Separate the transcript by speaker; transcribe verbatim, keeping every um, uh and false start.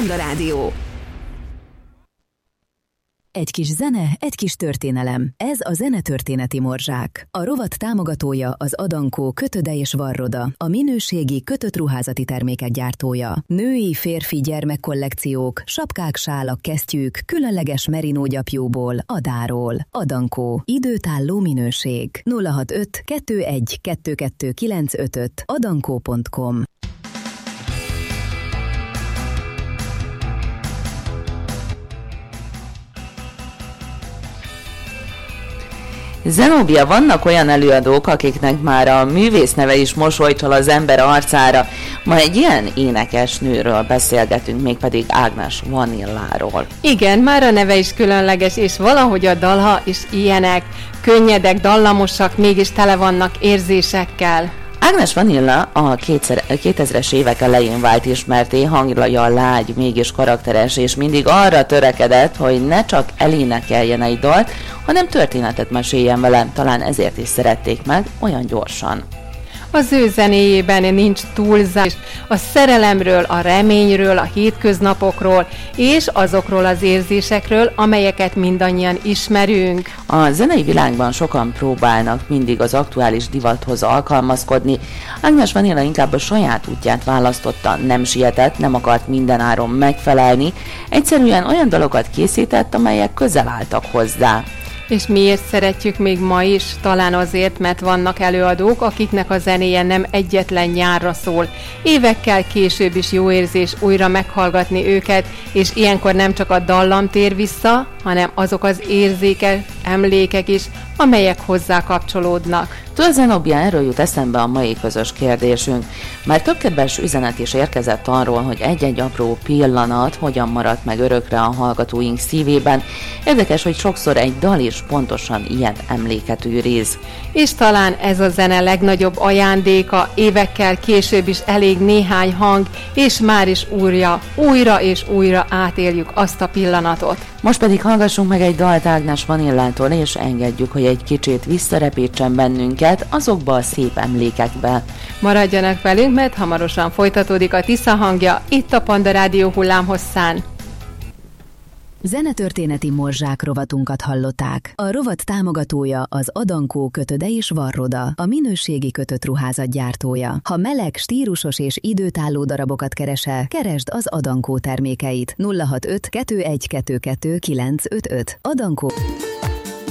Speaker 1: Panda Rádió. Egy kis zene, egy kis történelem. Ez a Zenetörténeti Morzsák. A rovat támogatója az Adankó Kötöde és Varroda, a minőségi kötött ruházati termékek gyártója. Női, férfi, gyermekkollekciók, sapkák, sálak, kesztyűk, különleges merinógyapjúból, Adáról. Adankó. Időtálló minőség. nulla hatvanöt kettőegy kettőkettő kilencszázötvenöt adankó pont com.
Speaker 2: Zenobia, vannak olyan előadók, akiknek már a művész neve is mosolycsal az ember arcára. Ma egy ilyen énekesnőről beszélgetünk, mégpedig Ágnes Vanilláról.
Speaker 3: Igen, már a neve is különleges, és valahogy a dalha is ilyenek. Könnyedek, dallamosak, mégis tele vannak érzésekkel.
Speaker 2: Ágnes Vanilla a kétezres évek elején vált ismerté, hangja lágy, mégis karakteres, és mindig arra törekedett, hogy ne csak elénekeljen egy dalt, hanem történetet meséljen vele, talán ezért is szerették meg olyan gyorsan.
Speaker 3: Az ő zenéjében nincs túlzás, a szerelemről, a reményről, a hétköznapokról, és azokról az érzésekről, amelyeket mindannyian ismerünk.
Speaker 2: A zenei világban sokan próbálnak mindig az aktuális divathoz alkalmazkodni. Ágnes Vanilla inkább a saját útját választotta, nem sietett, nem akart mindenáron megfelelni, egyszerűen olyan dalokat készített, amelyek közel álltak hozzá.
Speaker 3: És miért szeretjük még ma is? Talán azért, mert vannak előadók, akiknek a zenéje nem egyetlen nyárra szól. Évekkel később is jó érzés újra meghallgatni őket, és ilyenkor nem csak a dallam tér vissza, hanem azok az érzékek, emlékek is, amelyek hozzá kapcsolódnak.
Speaker 2: Tudod, Zenobia, erről jut eszembe a mai közös kérdésünk. Már több kedves üzenet is érkezett arról, hogy egy-egy apró pillanat hogyan maradt meg örökre a hallgatóink szívében. Érdekes, hogy sokszor egy dal is pontosan ilyen emléket őriz.
Speaker 3: És talán ez a zene legnagyobb ajándéka, évekkel később is elég néhány hang, és már is újra, újra és újra átéljük azt a pillanatot.
Speaker 2: Most pedig hallgassunk meg egy dalt Ágnes Vanillától, és engedjük, hogy egy kicsit visszarepítsen bennünket azokba a szép emlékekbe.
Speaker 3: Maradjanak velünk, mert hamarosan folytatódik a Tisza hangja itt a Panda Rádió hullámhosszán.
Speaker 1: Zenetörténeti Morzsák rovatunkat hallották. A rovat támogatója az Adankó Kötöde és Varroda, a minőségi kötött ruházat gyártója. Ha meleg, stílusos és időtálló darabokat keresel, keresd az Adankó termékeit. nulla hatvanöt kettőegy kettőkettő kilencszázötvenöt Adankó.